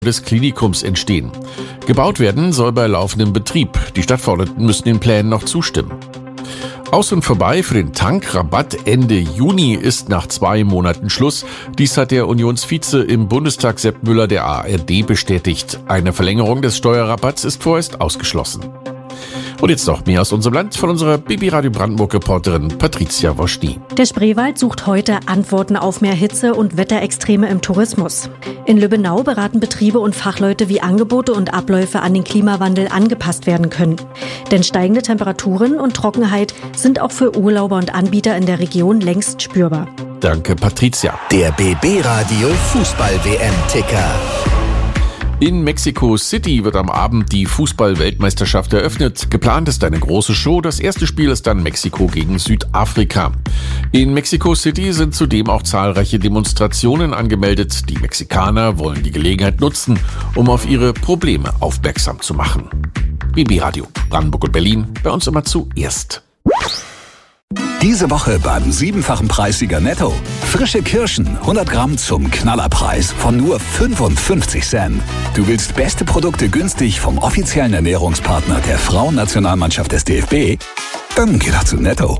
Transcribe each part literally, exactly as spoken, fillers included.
des Klinikums entstehen. Gebaut werden soll bei laufendem Betrieb. Die Stadtverordneten müssen den Plänen noch zustimmen. Aus und vorbei für den Tankrabatt Ende Juni ist nach zwei Monaten Schluss. Dies hat der Unionsvize im Bundestag Sepp Müller der A R D bestätigt. Eine Verlängerung des Steuerrabatts ist vorerst ausgeschlossen. Und jetzt noch mehr aus unserem Land von unserer B B Radio Brandenburg-Reporterin Patricia Woschny. Der Spreewald sucht heute Antworten auf mehr Hitze und Wetterextreme im Tourismus. In Lübbenau beraten Betriebe und Fachleute, wie Angebote und Abläufe an den Klimawandel angepasst werden können. Denn steigende Temperaturen und Trockenheit sind auch für Urlauber und Anbieter in der Region längst spürbar. Danke, Patricia. Der B B Radio Fußball-W M-Ticker. In Mexico City wird am Abend die Fußball-Weltmeisterschaft eröffnet. Geplant ist eine große Show. Das erste Spiel ist dann Mexiko gegen Südafrika. In Mexico City sind zudem auch zahlreiche Demonstrationen angemeldet. Die Mexikaner wollen die Gelegenheit nutzen, um auf ihre Probleme aufmerksam zu machen. B B Radio Brandenburg und Berlin, bei uns immer zuerst. Diese Woche beim siebenfachen Preissieger Netto. Frische Kirschen, hundert Gramm zum Knallerpreis von nur fünfundfünfzig Cent. Du willst beste Produkte günstig vom offiziellen Ernährungspartner der Frauennationalmannschaft des D F B? Dann geh doch zu Netto.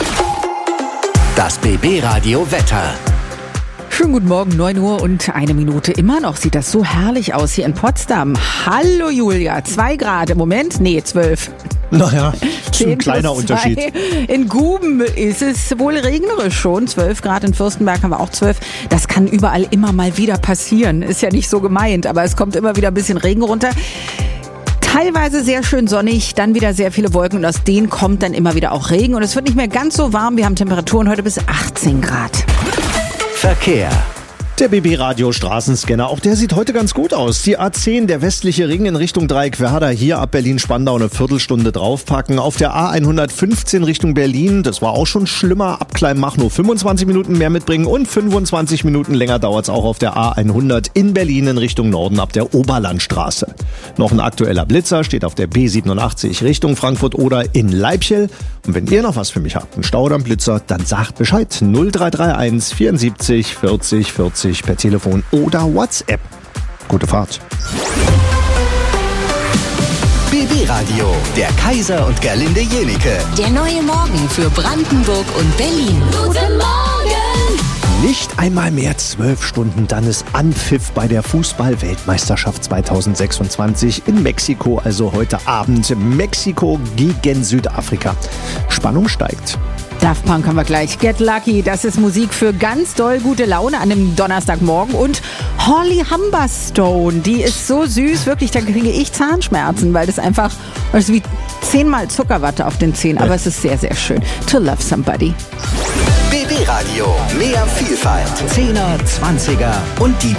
Das B B Radio Wetter. Schönen guten Morgen, neun Uhr und eine Minute. Immer noch sieht das so herrlich aus hier in Potsdam. Hallo Julia, zwei Grad im Moment? Nee, zwölf. Naja, ist ein kleiner Unterschied. In Guben ist es wohl regnerisch schon. zwölf Grad, in Fürstenberg haben wir auch zwölf. Das kann überall immer mal wieder passieren. Ist ja nicht so gemeint, aber es kommt immer wieder ein bisschen Regen runter. Teilweise sehr schön sonnig, dann wieder sehr viele Wolken und aus denen kommt dann immer wieder auch Regen. Und es wird nicht mehr ganz so warm. Wir haben Temperaturen heute bis achtzehn Grad. Verkehr. Der B B-Radio Straßenscanner, auch der sieht heute ganz gut aus. Die A zehn, der westliche Ring in Richtung Dreieckwerder, hier ab Berlin-Spandau eine Viertelstunde draufpacken. Auf der A hundertfünfzehn Richtung Berlin, das war auch schon schlimmer, ab Kleinmach nur fünfundzwanzig Minuten mehr mitbringen und fünfundzwanzig Minuten länger dauert es auch auf der A hundert in Berlin in Richtung Norden ab der Oberlandstraße. Noch ein aktueller Blitzer steht auf der B siebenundachtzig Richtung Frankfurt oder in Leipzig. Und wenn ihr noch was für mich habt, einen Stau oder einen Blitzer, dann sagt Bescheid. null drei drei eins vierundsiebzig vierzig vierzig per Telefon oder WhatsApp. Gute Fahrt. B B Radio, der Kaiser und Gerlinde Jenike. Der neue Morgen für Brandenburg und Berlin. Guten Morgen! Nicht einmal mehr zwölf Stunden, dann ist Anpfiff bei der Fußball-Weltmeisterschaft zweitausendsechsundzwanzig in Mexiko, also heute Abend Mexiko gegen Südafrika. Spannung steigt. Daft Punk haben wir gleich. Get Lucky, das ist Musik für ganz doll gute Laune an einem Donnerstagmorgen. Und Holly Humberstone, die ist so süß, wirklich, da kriege ich Zahnschmerzen, weil das einfach, das ist wie zehnmal Zuckerwatte auf den Zähnen. Aber es ist sehr, sehr schön. To love somebody. B B Radio, mehr Vielfalt, Zehner, Zwanziger und die